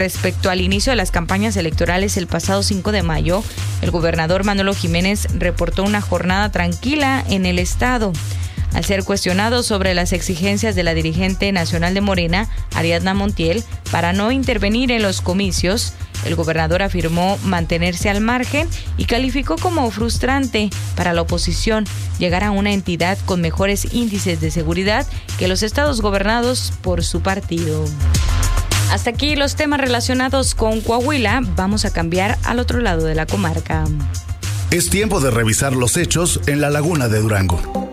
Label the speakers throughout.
Speaker 1: Respecto al inicio de las campañas electorales el pasado 5 de mayo, el gobernador Manolo Jiménez reportó una jornada tranquila en el estado. Al ser cuestionado sobre las exigencias de la dirigente nacional de Morena, Ariadna Montiel, para no intervenir en los comicios, el gobernador afirmó mantenerse al margen y calificó como frustrante para la oposición llegar a una entidad con mejores índices de seguridad que los estados gobernados por su partido. Hasta aquí los temas relacionados con Coahuila. Vamos a cambiar al otro lado de la comarca.
Speaker 2: Es tiempo de revisar los hechos en la laguna de Durango.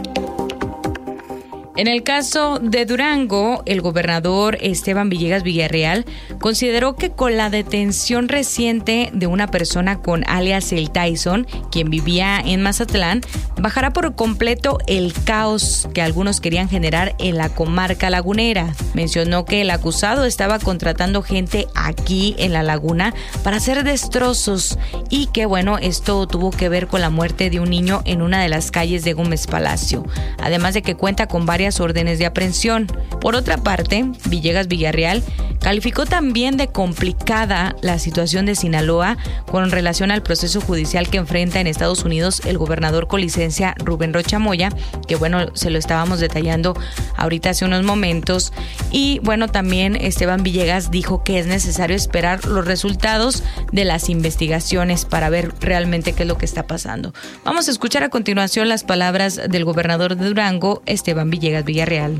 Speaker 1: En el caso de Durango, el gobernador Esteban Villegas Villarreal consideró que con la detención reciente de una persona con alias El Tyson, quien vivía en Mazatlán, bajará por completo el caos que algunos querían generar en la comarca lagunera. Mencionó que el acusado estaba contratando gente aquí en la laguna para hacer destrozos y que esto tuvo que ver con la muerte de un niño en una de las calles de Gómez Palacio, además de que cuenta con varias órdenes de aprehensión. Por otra parte, Villegas Villarreal calificó también de complicada la situación de Sinaloa con relación al proceso judicial que enfrenta en Estados Unidos el gobernador con licencia Rubén Rocha Moya, que se lo estábamos detallando ahorita hace unos momentos. Y también Esteban Villegas dijo que es necesario esperar los resultados de las investigaciones para ver realmente qué es lo que está pasando. Vamos a escuchar a continuación las palabras del gobernador de Durango, Esteban Villegas Villarreal.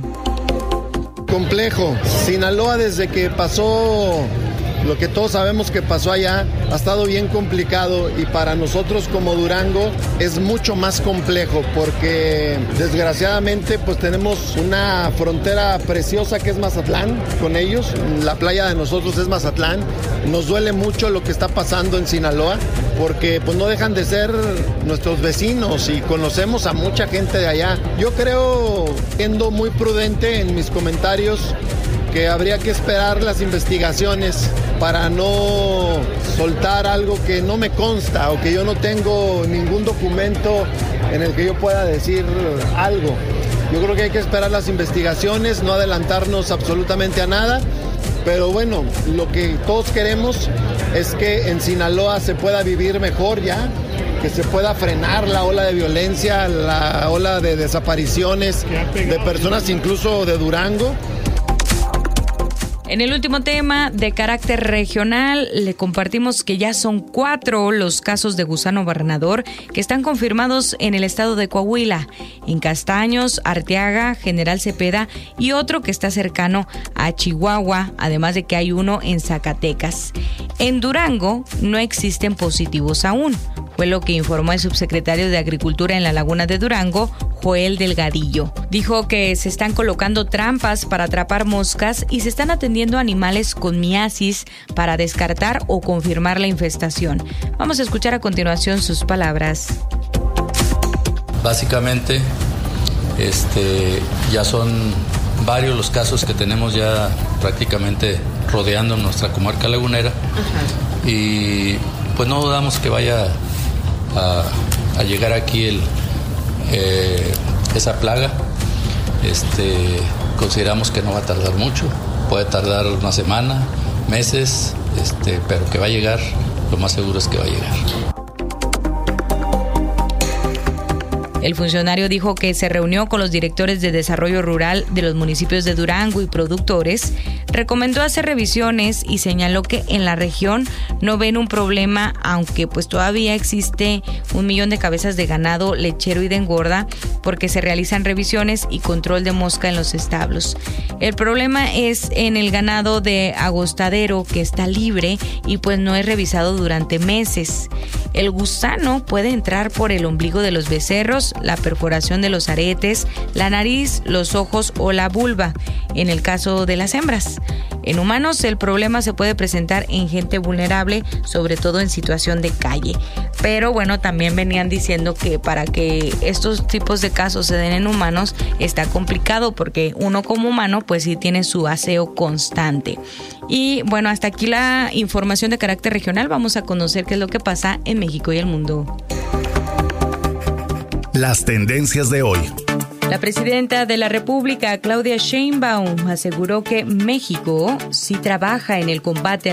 Speaker 3: Complejo. Sinaloa, desde que pasó lo que todos sabemos que pasó allá, ha estado bien complicado, y para nosotros como Durango es mucho más complejo porque desgraciadamente tenemos una frontera preciosa que es Mazatlán con ellos. La playa de nosotros es Mazatlán. Nos duele mucho lo que está pasando en Sinaloa porque no dejan de ser nuestros vecinos y conocemos a mucha gente de allá. Yo creo, siendo muy prudente en mis comentarios, que habría que esperar las investigaciones para no soltar algo que no me consta o que yo no tengo ningún documento en el que yo pueda decir algo. Yo creo que hay que esperar las investigaciones, no adelantarnos absolutamente a nada, pero lo que todos queremos es que en Sinaloa se pueda vivir mejor ya, que se pueda frenar la ola de violencia, la ola de desapariciones de personas incluso de Durango.
Speaker 1: En el último tema de carácter regional, le compartimos que ya son 4 los casos de gusano barrenador que están confirmados en el estado de Coahuila, en Castaños, Arteaga, General Cepeda y otro que está cercano a Chihuahua, además de que hay uno en Zacatecas. En Durango no existen positivos aún, fue lo que informó el subsecretario de Agricultura en la Laguna de Durango, Joel Delgadillo. Dijo que se están colocando trampas para atrapar moscas y se están atendiendo a animales con miasis para descartar o confirmar la infestación. Vamos a escuchar a continuación sus palabras.
Speaker 4: Básicamente, ya son varios los casos que tenemos ya prácticamente rodeando nuestra comarca lagunera. Ajá. Y no dudamos que vaya a llegar aquí esa plaga. Consideramos que no va a tardar mucho, puede tardar una semana, meses, pero que va a llegar, lo más seguro es que va a llegar.
Speaker 1: El funcionario dijo que se reunió con los directores de desarrollo rural de los municipios de Durango y productores, recomendó hacer revisiones y señaló que en la región no ven un problema, aunque todavía existe 1 millón de cabezas de ganado lechero y de engorda, porque se realizan revisiones y control de mosca en los establos. El problema es en el ganado de agostadero, que está libre y no es revisado durante meses. El gusano puede entrar por el ombligo de los becerros, la perforación de los aretes, la nariz, los ojos o la vulva, en el caso de las hembras. En humanos el problema se puede presentar en gente vulnerable, sobre todo en situación de calle. Pero también venían diciendo que para que estos tipos de casos se den en humanos está complicado porque uno como humano sí tiene su aseo constante. Y hasta aquí la información de carácter regional. Vamos a conocer qué es lo que pasa en México y el mundo.
Speaker 2: Las tendencias de hoy.
Speaker 1: La presidenta de la República, Claudia Sheinbaum, aseguró que México sí trabaja en el combate